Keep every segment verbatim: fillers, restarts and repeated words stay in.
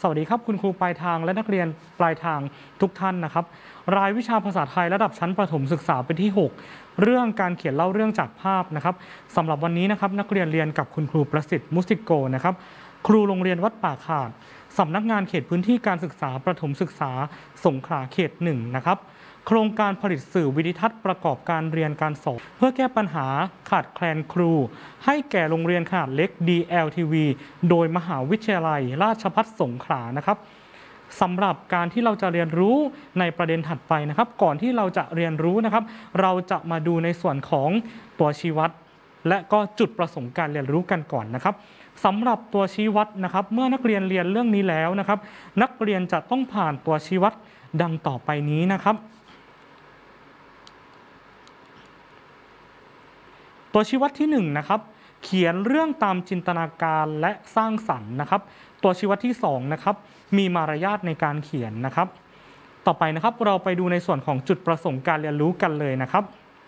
สวัสดีครับคุณครูปลายทางและนักเรียนปลายทางทุกท่านนะครับรายวิชาภาษาไทยระดับชั้นประถมศึกษาเป็นที่หกเรื่องการเขียนเล่าเรื่องจากภาพนะครับสำหรับวันนี้นะครับนักเรียนเรียนกับคุณครูประสิทธิ์มุสิโกนะครับครูโรงเรียนวัดป่าขาดสำนักงานเขตพื้นที่การศึกษาประถมศึกษาสงขลาเขตหนึ่งนะครับโครงการผลิตสื่อวิดิทัศน์ประกอบการเรียนการสอนเพื่อแก้ปัญหาขาดแคลนครูให้แก่โรงเรียนขนาดเล็ก ดี แอล ที วี โดยมหาวิทยาลัยราชภัฏสงขลานะครับสำหรับการที่เราจะเรียนรู้ในประเด็นถัดไปนะครับก่อนที่เราจะเรียนรู้นะครับเราจะมาดูในส่วนของตัวชี้วัดและก็จุดประสงค์การเรียนรู้กันก่อนนะครับสำหรับตัวชี้วัดนะครับเมื่อนักเรียนเรียนเรื่องนี้แล้วนะครับนักเรียนจะต้องผ่านตัวชี้วัดดังต่อไปนี้นะครับตัวชี้วัดที่หนึ่งนะครับเขียนเรื่องตามจินตนาการและสร้างสรรค์นะครับตัวชี้วัดที่สองนะครับมีมารยาทในการเขียนนะครับต่อไปนะครับเราไปดูในส่วนของจุดประสงค์การเรียนรู้กันเลยนะครับ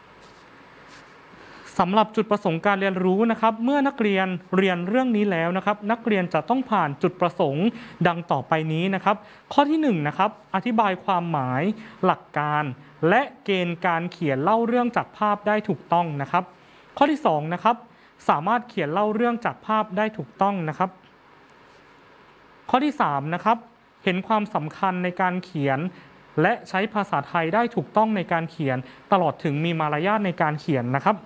สำหรับจุดประสงค์การเรียนรู้นะครับเมื่อนักเรียนเรียนเรื่องนี้แล้วนะครับนักเรียนจะต้องผ่านจุดประสงค์ดังต่อไปนี้นะครับข้อที่หนึ่งนะครับอธิบายความหมายหลักการและเกณฑ์การเขียนเล่าเรื่องจากภาพได้ถูกต้องนะครับข้อที่สองนะครับสามารถเขียนเล่าเรื่องจากภาพได้ถูกต้องนะครับข้อที่สามนะครับเห็นความสำคัญในการเขียนและใช้ภาษาไทยได้ถูกต้องในการเขียนตลอดถึงมีมารยาทในการเขียนนะครับ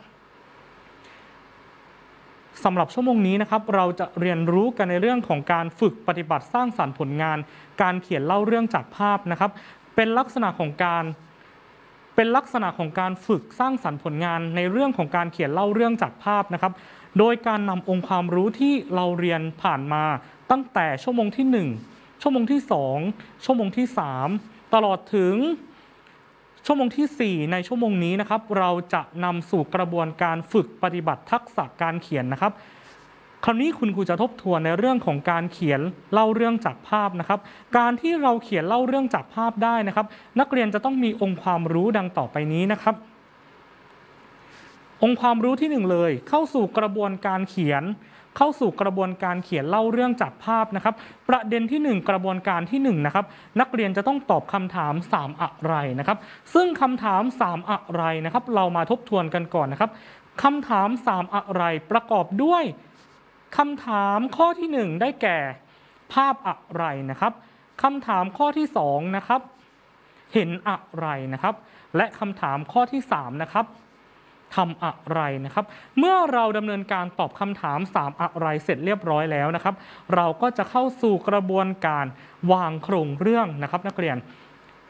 สำหรับชั่วโมงนี้นะครับเราจะเรียนรู้กันในเรื่องของการฝึกปฏิบัติสร้างสรรค์ผลงานการเขียนเล่าเรื่องจากภาพนะครับเป็นลักษณะของการเป็นลักษณะของการฝึกสร้างสรรค์ผลงานในเรื่องของการเขียนเล่าเรื่องจากภาพนะครับโดยการนำองค์ความรู้ที่เราเรียนผ่านมาตั้งแต่ชั่วโมงที่หนึ่งชั่วโมงที่สองชั่วโมงที่สามตลอดถึงชั่วโมงที่สี่ในชั่วโมงนี้นะครับเราจะนำสู่กระบวนการฝึกปฏิบัติทักษะการเขียนนะครับคราวนี้คุณครูจะทบทวนในเรื่องของการเขียนเล่าเรื่องจากภาพนะครับการที่เราเขียนเล่าเรื่องจากภาพได้นะครับนักเรียนจะต้องมีองค์ความรู้ดังต่อไปนี้นะครับองค์ความรู้ที่หนึ่งเลยเข้าสู่กระบวนการเขียนเข้าสู่กระบวนการเขียนเล่าเรื่องจากภาพนะครับประเด็นที่หนึ่งกระบวนการที่หนึ่งนะครับนักเรียนจะต้องตอบคำถามสามอะไรนะครับซึ่งคำถามสามอะไรนะครับเรามาทบทวนกันก่อนนะครับคำถามสามอะไรประกอบด้วยคำถามข้อที่หนึ่งได้แก่ภาพอะไรนะครับคำถามข้อที่สองนะครับเห็นอะไรนะครับและคำถามข้อที่สามนะครับทำอะไรนะครับเมื่อเราดำเนินการตอบคำถามสามอะไรเสร็จเรียบร้อยแล้วนะครับเราก็จะเข้าสู่กระบวนการวางโครงเรื่องนะครับนักเรียน